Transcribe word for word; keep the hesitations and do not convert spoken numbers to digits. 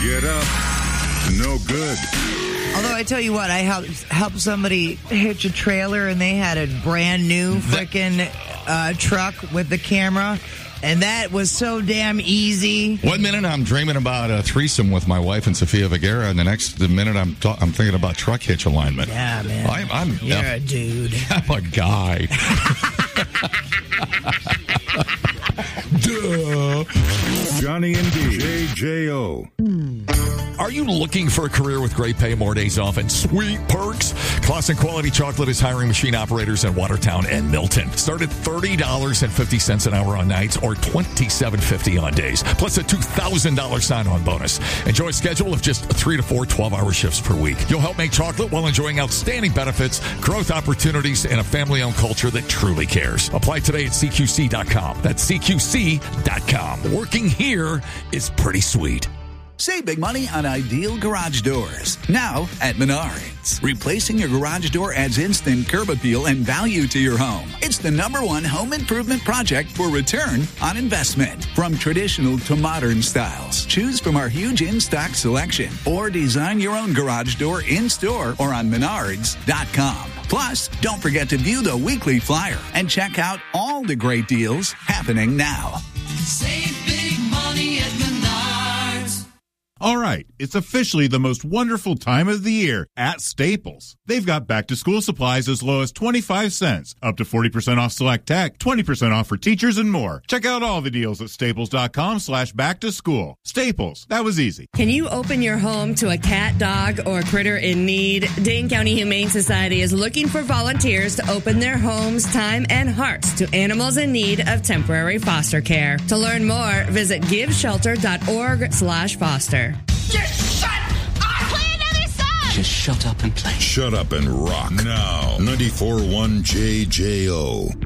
Get up. No good. Although I tell you what, I helped helped somebody hitch a trailer, and they had a brand new freaking uh, truck with the camera, and that was so damn easy. One minute I'm dreaming about a threesome with my wife and Sofia Vergara, and the next minute I'm ta- I'm thinking about truck hitch alignment. Yeah, man. I'm, I'm You're uh, a dude. I'm a guy. Duh. Johnny and D. J J O. Are you looking for a career with great pay, more days off, and sweet perks? Classic Quality Chocolate is hiring machine operators in Watertown and Milton. Start at thirty dollars and fifty cents an hour on nights or twenty-seven fifty on days, plus a two thousand dollars sign-on bonus. Enjoy a schedule of just three to four twelve-hour shifts per week. You'll help make chocolate while enjoying outstanding benefits, growth opportunities, and a family-owned culture that truly cares. Apply today at C Q C dot com. That's C Q C dot com. Working here is pretty sweet. Save big money on Ideal Garage Doors. Now at Menards. Replacing your garage door adds instant curb appeal and value to your home. It's the number one home improvement project for return on investment. From traditional to modern styles, choose from our huge in-stock selection or design your own garage door in-store or on Menards dot com. Plus, don't forget to view the weekly flyer and check out all the great deals happening now. Save big money at Menards. All right, it's officially the most wonderful time of the year at Staples. They've got back-to-school supplies as low as twenty-five cents, up to forty percent off select tech, twenty percent off for teachers, and more. Check out all the deals at staples.com slash back-to-school. Staples, that was easy. Can you open your home to a cat, dog, or critter in need? Dane County Humane Society is looking for volunteers to open their homes, time, and hearts to animals in need of temporary foster care. To learn more, visit giveshelter.org slash foster. Just shut up! Play another song! Just shut up and play. Shut up and rock. Now, ninety-four point one J J O.